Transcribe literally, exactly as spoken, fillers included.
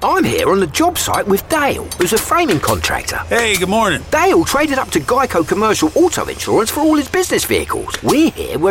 I'm here on the job site with Dale, who's a framing contractor. Hey, good morning. Dale traded up to Geico Commercial Auto Insurance for all his business vehicles. We're here